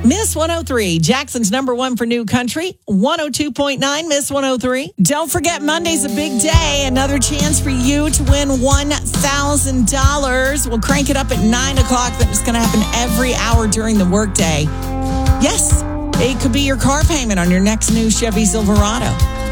Miss 103, Jackson's number one for new country. 102.9, Miss 103. Don't forget, Monday's a big day. Another chance for you to win $1,000. We'll crank it up at 9 o'clock. That's going to happen every hour during the workday. Yes, it could be your car payment on your next new Chevy Silverado.